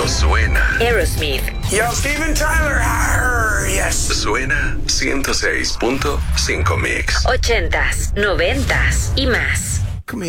Esto suena. Aerosmith. Yo, Steven Tyler. Yes. Suena 106.5 Mix. 80s, 90s y más.